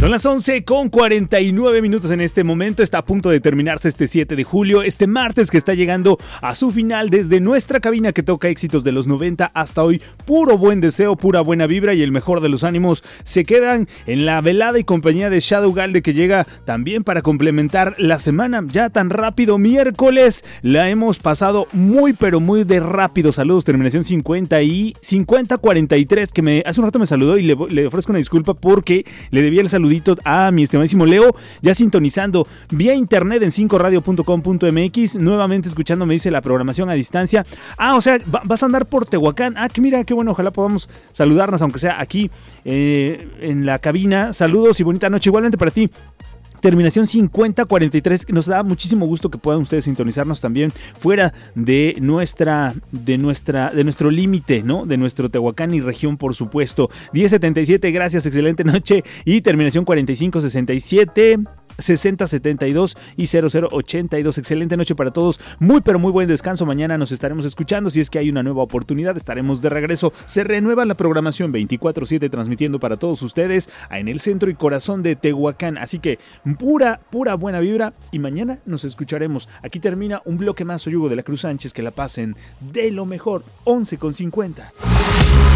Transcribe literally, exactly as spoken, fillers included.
Son las once con cuarenta y nueve minutos en este momento. Está a punto de terminarse este siete de julio, este martes que está llegando a su final desde nuestra cabina que toca éxitos de los noventa hasta hoy. Puro buen deseo, pura buena vibra y el mejor de los ánimos se quedan en la velada y compañía de Shadow Galde, que llega también para complementar la semana ya tan rápido. Miércoles la hemos pasado muy pero muy de rápido. Saludos, terminación cincuenta y cincuenta cuarenta y tres, que me hace un rato me saludó y le, le ofrezco una disculpa porque le debía el saludito a mi estimadísimo Leo, ya sintonizando vía internet en cinco radio punto com punto m x, nuevamente escuchando, me dice, la programación a distancia. Ah, o sea, va, vas a andar por Tehuacán. Ah, que mira, qué bueno, ojalá podamos saludarnos, aunque sea aquí eh, en la cabina. Saludos y bonita noche igualmente para ti. Terminación cincuenta cuarenta y tres, nos da muchísimo gusto que puedan ustedes sintonizarnos también fuera de nuestra de nuestra de nuestro límite, ¿no? De nuestro Tehuacán y región, por supuesto. diez setenta y siete, gracias, excelente noche. Y terminación cuarenta y cinco sesenta y siete, sesenta setenta y dos y cero cero ochenta y dos. Excelente noche para todos. Muy pero muy buen descanso. Mañana nos estaremos escuchando. Si es que hay una nueva oportunidad, estaremos de regreso. Se renueva la programación veinticuatro siete transmitiendo para todos ustedes en el centro y corazón de Tehuacán. Así que pura, pura buena vibra y mañana nos escucharemos. Aquí termina un bloque más. Soy Hugo de la Cruz Sánchez. Que la pasen de lo mejor. once con cincuenta.